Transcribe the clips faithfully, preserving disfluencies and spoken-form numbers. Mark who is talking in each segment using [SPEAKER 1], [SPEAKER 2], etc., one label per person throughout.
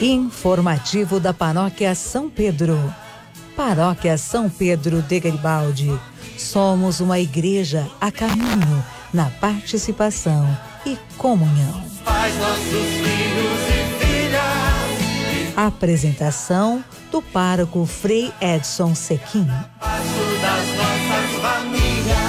[SPEAKER 1] Informativo da Paróquia São Pedro. Paróquia São Pedro de Garibaldi. Somos uma igreja a caminho na participação e comunhão.
[SPEAKER 2] Faz nossos filhos e filhas.
[SPEAKER 1] Apresentação do pároco Frei Edson Sequim.
[SPEAKER 2] Passo das nossas famílias.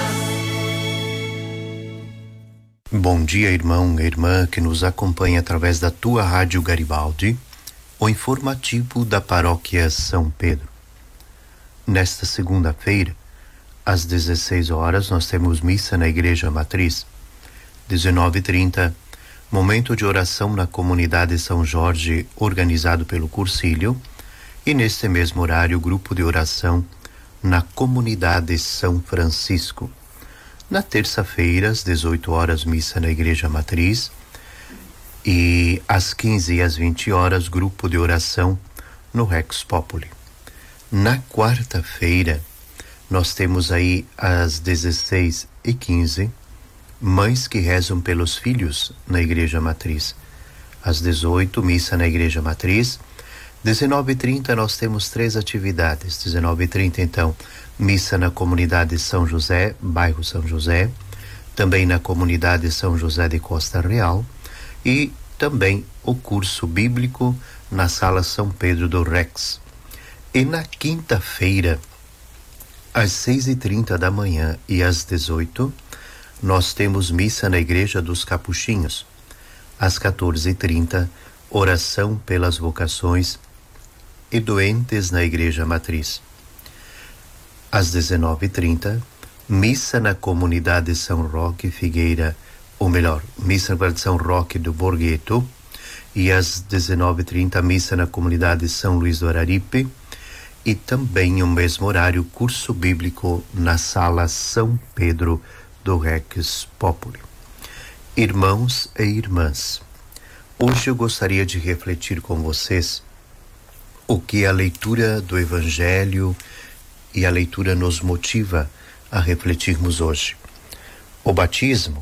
[SPEAKER 3] Bom dia, irmão e irmã que nos acompanha através da tua Rádio Garibaldi, o informativo da Paróquia São Pedro. Nesta segunda-feira, às dezesseis horas, nós temos missa na Igreja Matriz. dezenove e trinta, momento de oração na comunidade São Jorge, organizado pelo Cursilho, e neste mesmo horário, grupo de oração na comunidade São Francisco. Na terça-feira, às dezoito horas, missa na Igreja Matriz, e às quinze e às vinte horas, grupo de oração no Rex Populi. Na quarta-feira, nós temos aí às dezesseis e quinze, mães que rezam pelos filhos na Igreja Matriz. Às dezoito, missa na Igreja Matriz. dezenove e trinta, nós temos três atividades. dezenove e trinta, então, missa na comunidade São José, bairro São José, também na comunidade São José de Costa Real, e também o curso bíblico na sala São Pedro do Rex. E na quinta-feira, às seis e trinta da manhã e às dezoito, nós temos missa na Igreja dos Capuchinhos. Às quatorze e trinta, oração pelas vocações e doentes na Igreja Matriz. Às dezenove e trinta, missa na comunidade São Roque Figueira, ou melhor, missa na São Roque do Borghetto, e às dezenove e trinta, missa na comunidade São Luís do Araripe, e também no mesmo horário, curso bíblico na sala São Pedro do Rex Populi. Irmãos e irmãs, hoje eu gostaria de refletir com vocês o que a leitura do Evangelho e a leitura nos motiva a refletirmos hoje. O batismo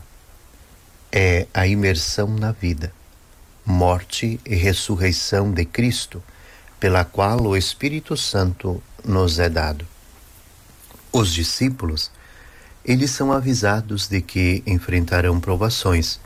[SPEAKER 3] é a imersão na vida, morte e ressurreição de Cristo, pela qual o Espírito Santo nos é dado. Os discípulos, eles são avisados de que enfrentarão provações,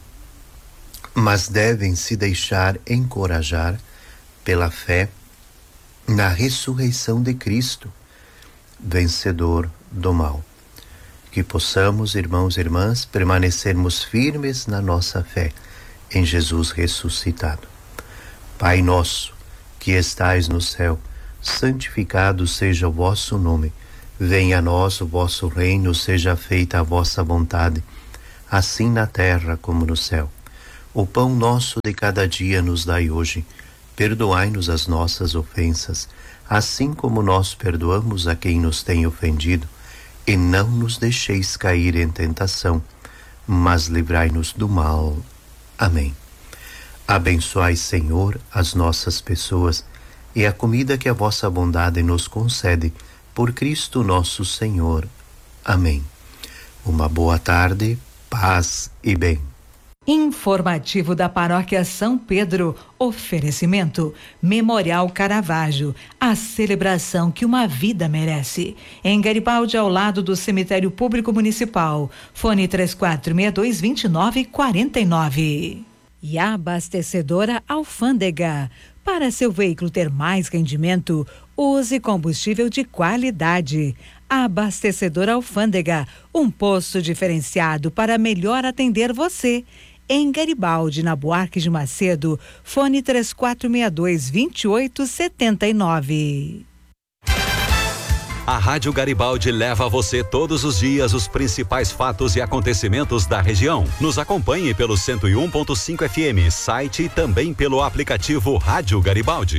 [SPEAKER 3] mas devem se deixar encorajar pela fé na ressurreição de Cristo, vencedor do mal. Que possamos, irmãos e irmãs, permanecermos firmes na nossa fé em Jesus ressuscitado. Pai nosso, que estais no céu, santificado seja o vosso nome. Venha a nós o vosso reino, seja feita a vossa vontade, assim na terra como no céu. O pão nosso de cada dia nos dai hoje. Perdoai-nos as nossas ofensas, assim como nós perdoamos a quem nos tem ofendido, e não nos deixeis cair em tentação, mas livrai-nos do mal. Amém. Abençoai, Senhor, as nossas pessoas e a comida que a vossa bondade nos concede, por Cristo nosso Senhor. Amém. Uma boa tarde, paz e bem.
[SPEAKER 1] Informativo da Paróquia São Pedro. Oferecimento Memorial Caravaggio, a celebração que uma vida merece. Em Garibaldi, ao lado do Cemitério Público Municipal. Fone três quatro seis dois, dois nove quatro nove. E a abastecedora Alfândega. Para seu veículo ter mais rendimento, use combustível de qualidade. Abastecedora Alfândega, um posto diferenciado para melhor atender você. Em Garibaldi, na Buarque de Macedo, fone três quatro seis dois, dois oito sete nove.
[SPEAKER 4] A Rádio Garibaldi leva a você todos os dias os principais fatos e acontecimentos da região. Nos acompanhe pelo cento e um ponto cinco F M, site e também pelo aplicativo Rádio Garibaldi.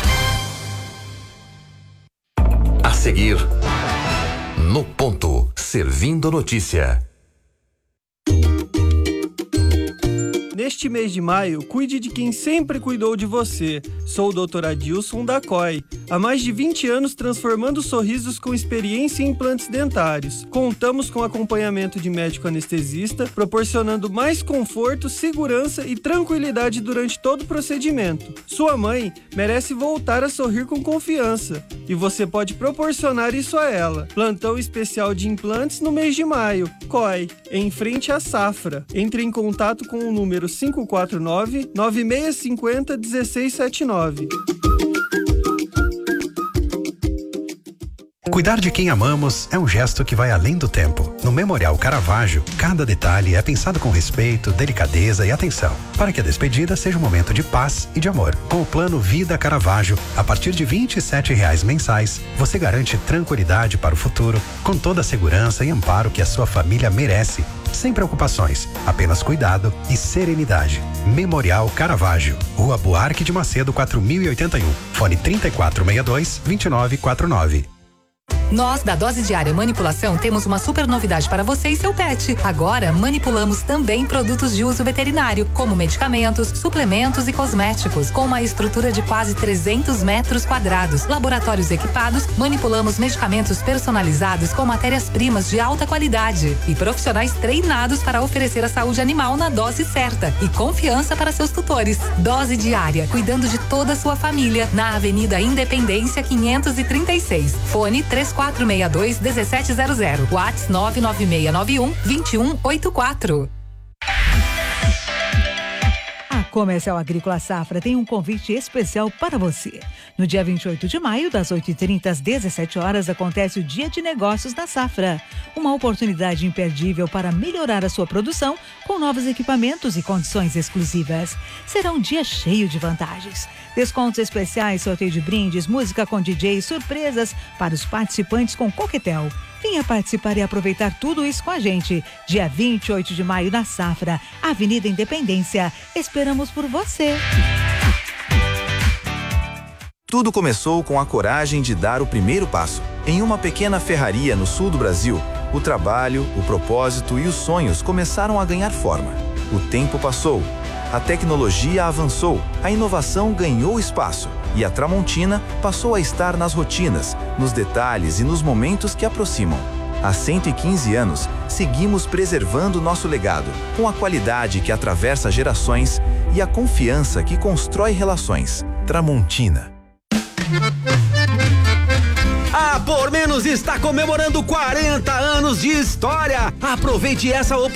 [SPEAKER 5] A seguir, no ponto, servindo notícia.
[SPEAKER 6] neste mês de maio, cuide de quem sempre cuidou de você. Sou o doutor Adilson da C O I. Há mais de vinte anos transformando sorrisos com experiência em implantes dentários. Contamos com acompanhamento de médico anestesista, proporcionando mais conforto, segurança e tranquilidade durante todo o procedimento. Sua mãe merece voltar a sorrir com confiança e você pode proporcionar isso a ela. Plantão especial de implantes no mês de maio. C O I, em frente à Safra. Entre em contato com o número cinco quatro nove, nove seis cinco zero, um seis sete nove.
[SPEAKER 7] Cuidar de quem amamos é um gesto que vai além do tempo. No Memorial Caravaggio, cada detalhe é pensado com respeito, delicadeza e atenção, para que a despedida seja um momento de paz e de amor. Com o plano Vida Caravaggio, a partir de vinte e sete reais mensais, você garante tranquilidade para o futuro, com toda a segurança e amparo que a sua família merece. Sem preocupações, apenas cuidado e serenidade. Memorial Caravaggio, Rua Buarque de Macedo, quatro mil e oitenta e um. Fone trinta e quatro sessenta e dois, vinte e nove quarenta e nove.
[SPEAKER 8] Nós, da Dose Diária Manipulação, temos uma super novidade para você e seu pet. Agora, manipulamos também produtos de uso veterinário, como medicamentos, suplementos e cosméticos. Com uma estrutura de quase trezentos metros quadrados, laboratórios equipados, manipulamos medicamentos personalizados com matérias-primas de alta qualidade e profissionais treinados para oferecer a saúde animal na dose certa e confiança para seus tutores. Dose Diária, cuidando de toda a sua família, na Avenida Independência quinhentos e trinta e seis. Fone três quatro seis dois, um sete zero zero. WhatsApp nove nove seis nove um, dois um oito quatro.
[SPEAKER 1] A Comercial Agrícola Safra tem um convite especial para você. No dia vinte e oito de maio, das oito e trinta às dezessete horas, acontece o Dia de Negócios da Safra. Uma oportunidade imperdível para melhorar a sua produção com novos equipamentos e condições exclusivas. Será um dia cheio de vantagens. Descontos especiais, sorteio de brindes, música com D J, surpresas para os participantes com coquetel. Venha participar e aproveitar tudo isso com a gente. Dia vinte e oito de maio na Safra, Avenida Independência. Esperamos por você.
[SPEAKER 9] Tudo começou com a coragem de dar o primeiro passo. Em uma pequena ferraria no sul do Brasil, o trabalho, o propósito e os sonhos começaram a ganhar forma. O tempo passou, a tecnologia avançou, a inovação ganhou espaço e a Tramontina passou a estar nas rotinas, nos detalhes e nos momentos que aproximam. Há cento e quinze anos, seguimos preservando nosso legado, com a qualidade que atravessa gerações e a confiança que constrói relações. Tramontina.
[SPEAKER 10] A Por Menos está comemorando quarenta anos de história. Aproveite essa oportunidade.